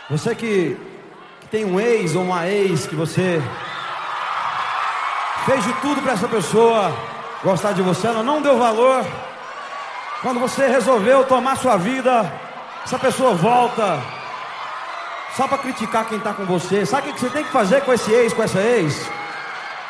Você que tem um ex ou uma ex que você fez de tudo para essa pessoa gostar de você, ela não deu valor. Quando você resolveu tomar sua vida, essa pessoa volta só para criticar quem está com você. Sabe o que você tem que fazer com esse ex, com essa ex?